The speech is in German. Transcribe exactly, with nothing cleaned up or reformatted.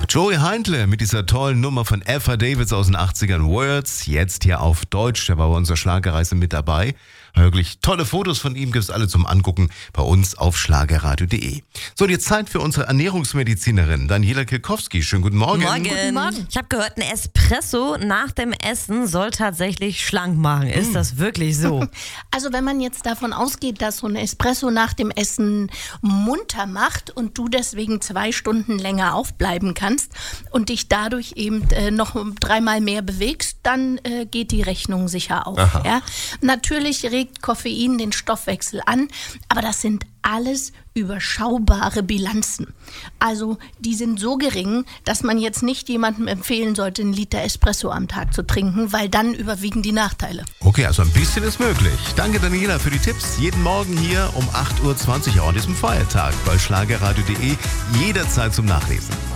Joey Heindle mit dieser tollen Nummer von Epha Davids aus den achtzigern, Words, jetzt hier auf Deutsch. Der war bei unserer Schlagerreise mit dabei. Wirklich tolle Fotos von ihm gibt es alle zum Angucken bei uns auf schlagerradio punkt de. So, jetzt Zeit für unsere Ernährungsmedizinerin Daniela Kilkowski. Schönen guten Morgen. Morgen. Guten Morgen. Ich habe gehört, ein Espresso nach dem Essen soll tatsächlich schlank machen. Ist das wirklich so? Also wenn man jetzt davon ausgeht, dass so ein Espresso nach dem Essen munter macht und du deswegen zwei Stunden länger aufbleiben kannst und dich dadurch eben äh, noch dreimal mehr bewegst, dann äh, geht die Rechnung sicher auf. Ja? Natürlich regt Koffein den Stoffwechsel an, aber das sind alles überschaubare Bilanzen. Also die sind so gering, dass man jetzt nicht jemandem empfehlen sollte, einen Liter Espresso am Tag zu trinken, weil dann überwiegen die Nachteile. Okay, also ein bisschen ist möglich. Danke Daniela für die Tipps. Jeden Morgen hier um acht Uhr zwanzig auch an diesem Feiertag bei schlagerradio punkt de. Jederzeit zum Nachlesen.